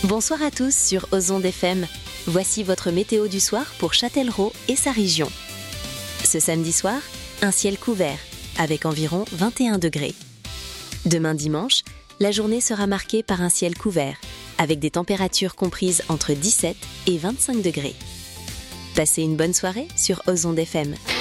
Bonsoir à tous sur Ozonde FM. Voici votre météo du soir pour Châtellerault et sa région. Ce samedi soir, un ciel couvert, avec environ 21 degrés. Demain dimanche, la journée sera marquée par un ciel couvert, avec des températures comprises entre 17 et 25 degrés. Passez une bonne soirée sur Ozonde FM.